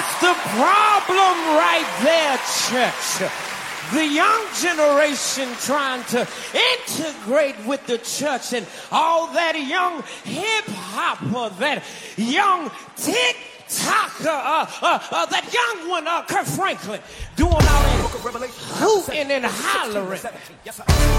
That's the problem right there, church. The young generation trying to integrate with the church and all that young hip-hopper, that young TikToker, that young one, Kirk Franklin, doing all that hooting and hollering.